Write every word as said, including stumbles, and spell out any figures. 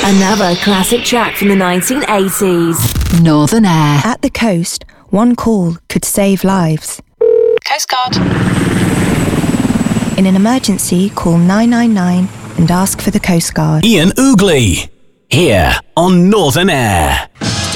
Another classic track from the nineteen eighties. Northern Air. At the coast, one call could save lives. Coast Guard. In an emergency, call nine nine nine and ask for the Coast Guard. Ian Oogley, here on Northern Air.